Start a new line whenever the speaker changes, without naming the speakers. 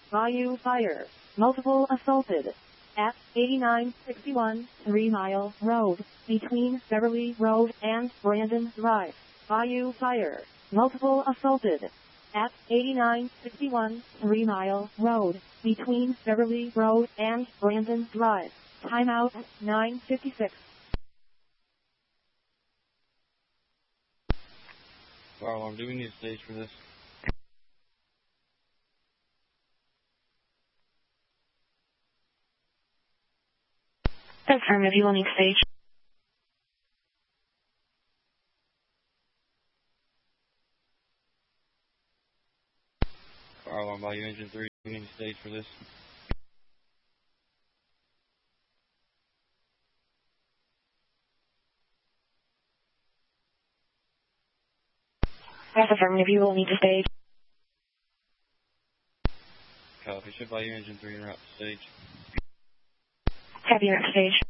Bayou Fire. Multiple assaulted. At 8961 3 Mile Road, between Beverly Road and Brandon Drive. Bayou Fire. Multiple assaulted. At 8961 3 Mile Road, between Beverly Road and Brandon Drive. Timeout 9:56.
Fire alarm, do we need a stage for this?
Affirmative, you will need stage.
Fire alarm, Bayou Engine 3, do we need a stage for this?
That's affirmative, you will need to stage.
Copy, ship Bayou Engine 3 en route to stage.
Copy, you're at stage.